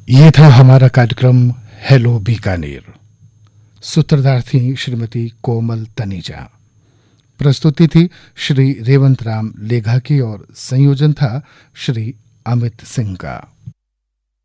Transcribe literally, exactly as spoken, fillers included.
ये था हमारा कार्यक्रम हेलो बीकानेर। सूत्रधार थी श्रीमती कोमल तनीजा। प्रस्तुति थी श्री रेवंत राम लेघा की और संयोजन था श्री अमित सिंह का।